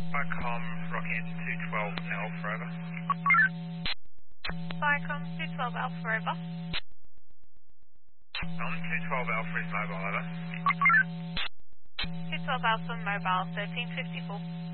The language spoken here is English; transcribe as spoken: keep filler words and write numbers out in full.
Bicom, Rocky into two twelve Alpha, over. Viacom two twelve Alpha over. On two twelve Alpha is mobile, over. two twelve Alpha Mobile thirteen fifty-four.